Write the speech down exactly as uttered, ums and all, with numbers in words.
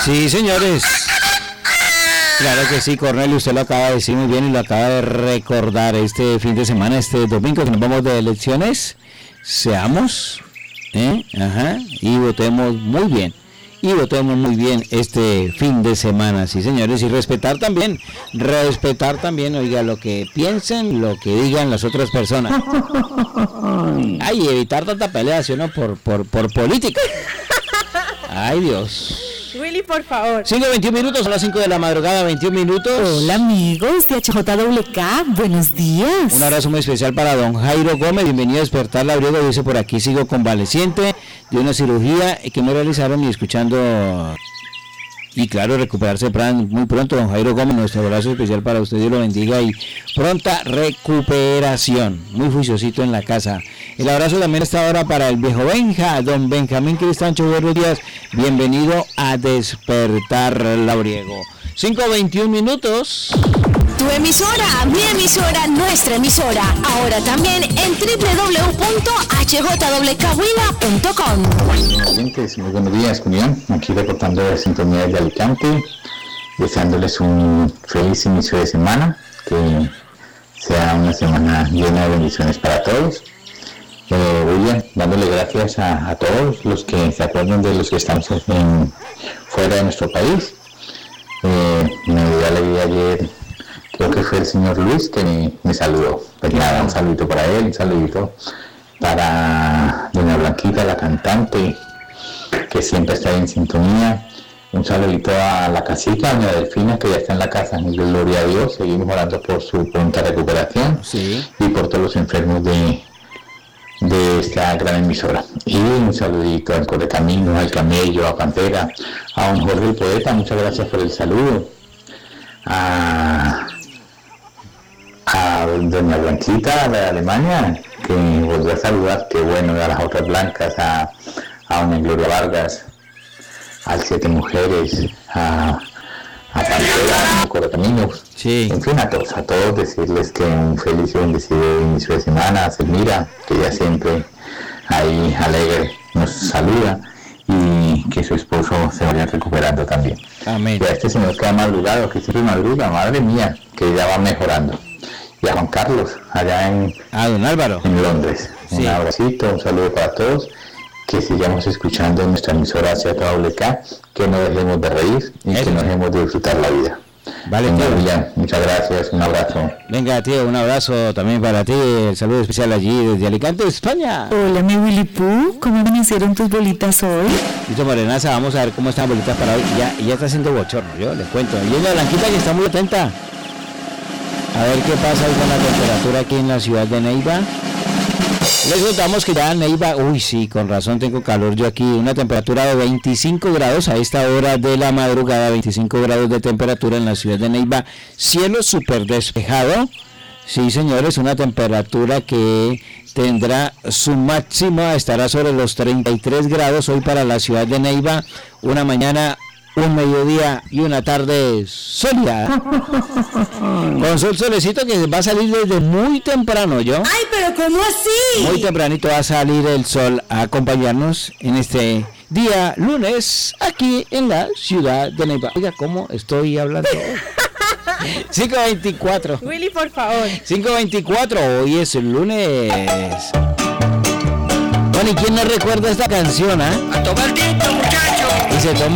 Sí, señores. Claro que sí, Cornelio, usted lo acaba de decir muy bien y lo acaba de recordar. Este fin de semana, este domingo que nos vamos de elecciones, seamos, ¿eh? Ajá, y votemos muy bien. Y votemos muy bien este fin de semana, sí, señores, y respetar también, respetar también, oiga, lo que piensen, lo que digan las otras personas. Ay, evitar tanta pelea, ¿sí o no? Por, por, por política. Ay, Dios. Willy, por favor. cinco veintiún minutos, son las cinco de la madrugada, veintiún minutos. Hola, amigos de H J W K, buenos días. Un abrazo muy especial para don Jairo Gómez, bienvenido a Despertar Labriego, dice por aquí, sigo convaleciente de una cirugía que me realizaron y escuchando, y claro, recuperarse muy pronto, don Jairo Gómez, nuestro abrazo especial para usted, Dios lo bendiga y pronta recuperación, muy juiciosito en la casa. El abrazo también está ahora para el viejo Benja, don Benjamín Cristancho, buenos días, bienvenido a Despertar Labriego. cinco veintiún minutos. Tu emisora, mi emisora, nuestra emisora. Ahora también en doble u doble u doble u punto h j w k huila punto com. Muy buenos días, Julián. Aquí reportando de sintonía de Alicante, deseándoles un feliz inicio de semana, que sea una semana llena de bendiciones para todos. Eh, William, dándole gracias a, a todos los que se acuerdan de los que estamos en, fuera de nuestro país. Eh, me dio alegría ayer, creo que fue el señor Luis que me, me saludó. Pues nada, un saludito para él, un saludito para doña Blanquita, la cantante, que siempre está en sintonía. Un saludito a la cacica, doña Delfina, que ya está en la casa. Gloria a Dios, seguimos orando por su pronta recuperación, sí, y por todos los enfermos de de esta gran emisora. Y un saludito al Correcamino, al Camello, a Pantera, a don Jorge el Poeta, muchas gracias por el saludo, a, a doña Blanquita de Alemania, que volvió a saludar, que bueno, a las otras blancas, a, a doña Gloria Vargas, al Siete Mujeres, a a Pantera, a Correcaminos, sí, en fin, a todos, a todos decirles que un feliz y bendecido inicio de semana, a Selmira, que ya siempre ahí alegre nos saluda, y que su esposo se vaya recuperando también. Amén. Y a este señor que ha madrugado, que siempre madruga, madre mía, que ya va mejorando. Y a Juan Carlos, allá en, ah, don Álvaro, en Londres. Sí. Un abracito, un saludo para todos. Que sigamos escuchando en nuestra emisora H J W K, que no dejemos de reír y Eso. que no dejemos de disfrutar la vida. Vale, tío. Bien, muchas gracias, un abrazo. Venga, tío, un abrazo también para ti, el saludo especial allí desde Alicante, España. Hola, mi Willy Pooh, ¿cómo amanecieron tus bolitas hoy? Listo, Morenaza, vamos a ver cómo están las bolitas para hoy. Ya, ya está haciendo bochorno, yo les cuento. Y es la Blanquita que está muy atenta. A ver qué pasa hoy con la temperatura aquí en la ciudad de Neiva. Les contamos que ya Neiva, uy sí, con razón tengo calor yo aquí, una temperatura de veinticinco grados a esta hora de la madrugada, veinticinco grados de temperatura en la ciudad de Neiva, cielo súper despejado, sí señores, una temperatura que tendrá su máxima, estará sobre los treinta y tres grados hoy para la ciudad de Neiva, una mañana, un mediodía y una tarde soleada. Con sol solecito que va a salir desde muy temprano, ¿yo? ¡Ay, pero cómo así! Muy tempranito va a salir el sol a acompañarnos en este día lunes aquí en la ciudad de Neiva. Oiga, ¿cómo estoy hablando? cinco veinticuatro. Willy, por favor. cinco veinticuatro, hoy es el lunes. Bueno, ¿y quién no recuerda esta canción, ah? ¿Eh? A tomar tinto, muchachos. Y se toma